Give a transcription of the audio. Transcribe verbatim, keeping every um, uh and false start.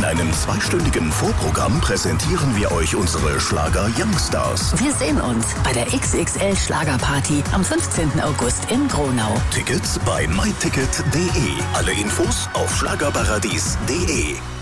einem zweistündigen Vorprogramm präsentieren wir euch unsere Schlager Youngstars. Wir sehen uns bei der X X L Schlagerparty am fünfzehnten August in Gronau. Tickets bei myticket punkt de. Alle Infos auf schlagerparadies punkt de.